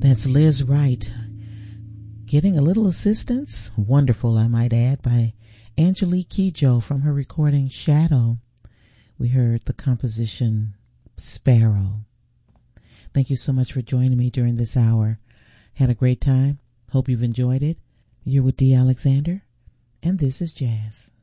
That's Liz Wright. Getting a little assistance, wonderful I might add, by Angelique Kidjo from her recording Shadow. We heard the composition Sparrow. Thank you so much for joining me during this hour. Had a great time. Hope you've enjoyed it. You're with Dee Alexander, and this is Jazz.